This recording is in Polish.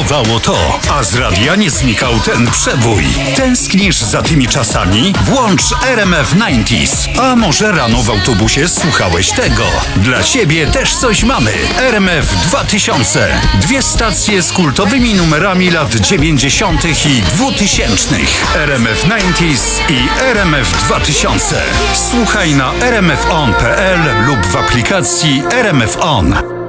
Bolało to, a z radia nie znikał ten przebój. Tęsknisz za tymi czasami? Włącz RMF 90s. A może rano w autobusie słuchałeś tego? Dla ciebie też coś mamy. RMF 2000. Dwie stacje z kultowymi numerami lat 90. i 2000. RMF 90s i RMF 2000. Słuchaj na rmfon.pl lub w aplikacji RMF On.